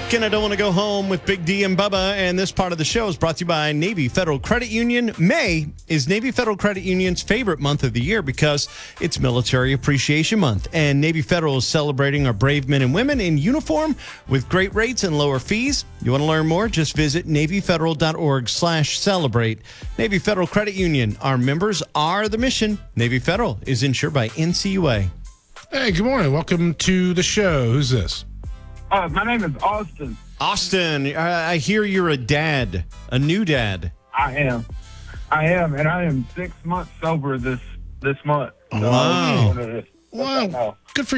And I don't want to go home with Big D and Bubba. And this part of the show is brought to you by Navy Federal Credit Union. May is Navy Federal Credit Union's favorite month of the year because it's Military Appreciation Month. And Navy Federal is celebrating our brave men and women in uniform with great rates and lower fees. You want to learn more? Just visit NavyFederal.org/celebrate. Navy Federal Credit Union. Our members are the mission. Navy Federal is insured by NCUA. Hey, good morning. Welcome to the show. Who's this? My name is Austin. Austin, I hear you're a dad, a new dad. I am, and I am 6 months sober this month. So Wow. Wow. Good for